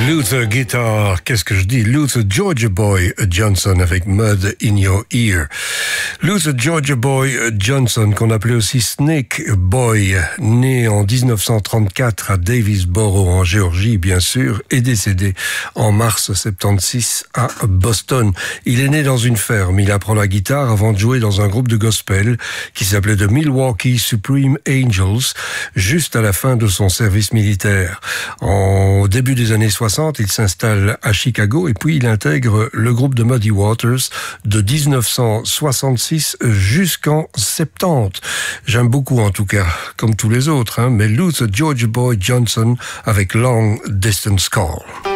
Luther Guitar, qu'est-ce que je dis? Luther Georgia Boy Johnson avec Mud in Your Ear. Luther Georgia Boy Johnson, qu'on appelait aussi Snake Boy, né en 1934 à Davisboro en Géorgie, bien sûr, et décédé en mars 76 à Boston. Il est né dans une ferme, il apprend la guitare avant de jouer dans un groupe de gospel qui s'appelait The Milwaukee Supreme Angels, juste à la fin de son service militaire. Au début des années 60, il s'installe à Chicago et puis il intègre le groupe de Muddy Waters de 1966 jusqu'en 70. J'aime beaucoup en tout cas, comme tous les autres, mais Luther Georgia Boy Johnson avec Long Distance Call.